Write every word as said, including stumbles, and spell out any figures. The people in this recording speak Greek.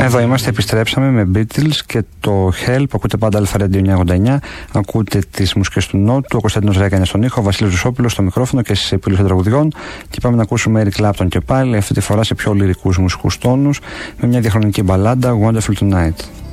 Εδώ είμαστε, επιστρέψαμε με Beatles και το Help. Ακούτε πάντα Αλφα Radio εννιακόσια ογδόντα εννιά. Ακούτε τις μουσικές του Νότου. Ο Κωνσταντίνος Ρέκα είναι στον ήχο, ο Βασίλης Ζουσόπουλος στο μικρόφωνο και στις επιλογές των τραγουδιών. Και πάμε να ακούσουμε Eric Clapton και πάλι, αυτή τη φορά σε πιο λυρικούς μουσικούς τόνους, με μια διαχρονική μπαλάντα, Wonderful Tonight.